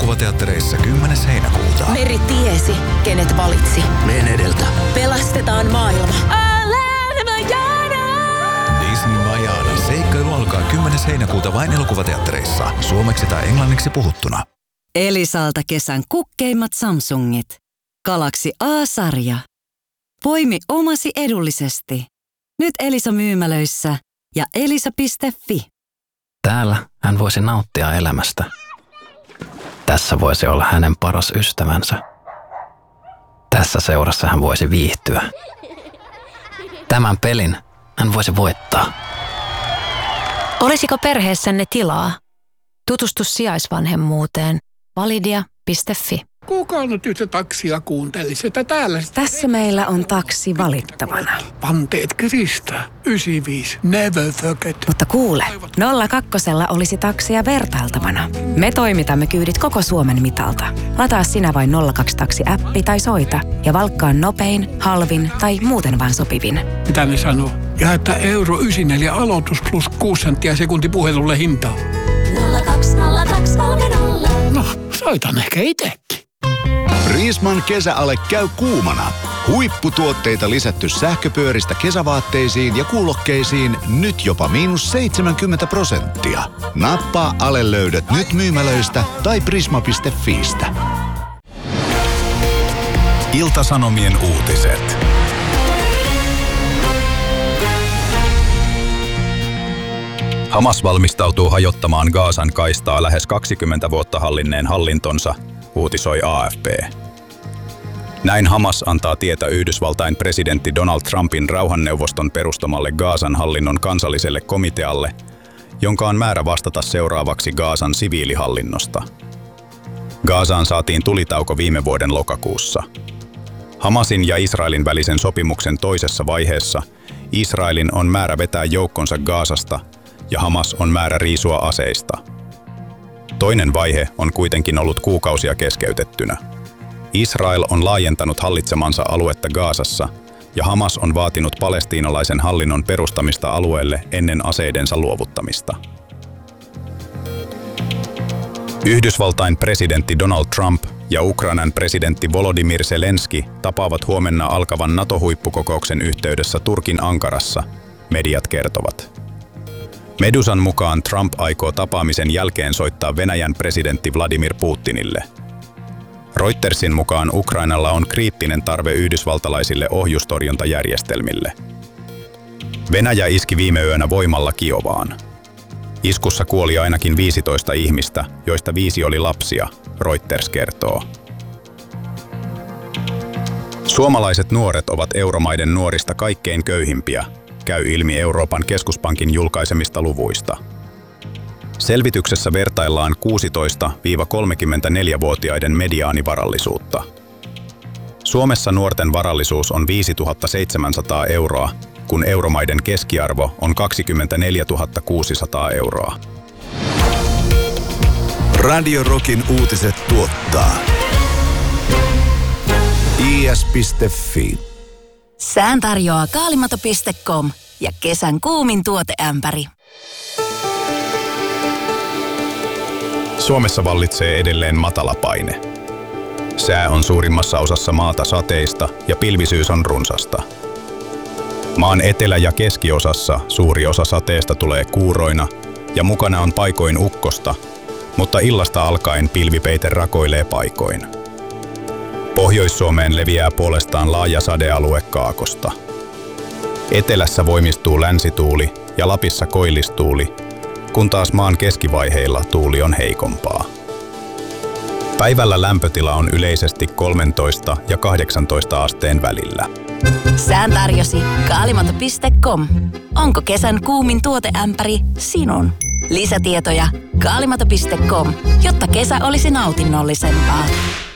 elokuvateattereissa 10. heinäkuuta. Meri tiesi, kenet valitsi. Meen edeltä. Pelastetaan maailma. Disney Vajana. Seikkailu alkaa 10. heinäkuuta vain elokuvateattereissa. Suomeksi tai englanniksi puhuttuna. Elisalta kesän kukkeimmat Samsungit. Galaxy A-sarja. Poimi omasi edullisesti. Nyt Elisa-myymälöissä ja elisa.fi. Täällä hän voisi nauttia elämästä. Tässä voisi olla hänen paras ystävänsä. Tässä seurassa hän voisi viihtyä. Tämän pelin hän voisi voittaa. Olisiko perheessänne tilaa? Tutustu sijaisvanhemmuuteen. Validia.fi. Kuka nyt yhtä taksia kuunteli sitä täällä? Tässä meillä on taksi valittavana. Panteet kiristää. 95. Never forget. Mutta kuule, 02 olisi taksia vertailtavana. Me toimitamme kyydit koko Suomen mitalta. Lataa sinä vain 02 taksi-appi tai soita ja valkkaa nopein, halvin tai muuten vaan sopivin. Mitä ne sanoo? Ja että €94 aloitus plus 6 senttiä sekunti puhelulle hintaa. 020230. No, soitan ehkä itsekin. Riisman kesäale käy kuumana. Huipputuotteita lisätty sähköpyöristä kesävaatteisiin ja kuulokkeisiin nyt jopa -70%. Nappaa ale löydät nyt myymälöistä tai prisma.fiistä. Ilta-Sanomien uutiset. Hamas valmistautuu hajottamaan Gazan kaistaa lähes 20 vuotta hallinneen hallintonsa, uutisoi AFP. Näin Hamas antaa tietä Yhdysvaltain presidentti Donald Trumpin rauhanneuvoston perustamalle Gazan hallinnon kansalliselle komitealle, jonka on määrä vastata seuraavaksi Gazan siviilihallinnosta. Gazaan saatiin tulitauko viime vuoden lokakuussa. Hamasin ja Israelin välisen sopimuksen toisessa vaiheessa Israelin on määrä vetää joukkonsa Gazasta ja Hamas on määrä riisua aseista. Toinen vaihe on kuitenkin ollut kuukausia keskeytettynä. Israel on laajentanut hallitsemansa aluetta Gazassa ja Hamas on vaatinut palestiinalaisen hallinnon perustamista alueelle ennen aseidensa luovuttamista. Yhdysvaltain presidentti Donald Trump ja Ukrainan presidentti Volodymyr Zelenski tapaavat huomenna alkavan NATO-huippukokouksen yhteydessä Turkin Ankarassa, mediat kertovat. Medusan mukaan Trump aikoo tapaamisen jälkeen soittaa Venäjän presidentti Vladimir Putinille. Reutersin mukaan Ukrainalla on kriittinen tarve yhdysvaltalaisille ohjustorjuntajärjestelmille. Venäjä iski viime yönä voimalla Kiovaan. Iskussa kuoli ainakin 15 ihmistä, joista 5 oli lapsia, Reuters kertoo. Suomalaiset nuoret ovat euromaiden nuorista kaikkein köyhimpiä, käy ilmi Euroopan keskuspankin julkaisemista luvuista. Selvityksessä vertaillaan 16–34-vuotiaiden mediaanivarallisuutta. Suomessa nuorten varallisuus on 5 700 €, kun euromaiden keskiarvo on 24 600 €. Radio Rockin uutiset tuottaa is.fi. Sään tarjoaa kaalimato.com ja kesän kuumin tuoteämpäri. Suomessa vallitsee edelleen matala paine. Sää on suurimmassa osassa maata sateista ja pilvisyys on runsasta. Maan etelä- ja keskiosassa suuri osa sateesta tulee kuuroina ja mukana on paikoin ukkosta, mutta illasta alkaen pilvipeite rakoilee paikoin. Pohjois-Suomeen leviää puolestaan laaja sadealue kaakosta. Etelässä voimistuu länsituuli ja Lapissa koillistuuli, kun taas maan keskivaiheilla tuuli on heikompaa. Päivällä lämpötila on yleisesti 13 ja 18 asteen välillä. Sään tarjosi kaalimato.com. Onko kesän kuumin tuoteämpäri sinun? Lisätietoja kaalimato.com, jotta kesä olisi nautinnollisempaa.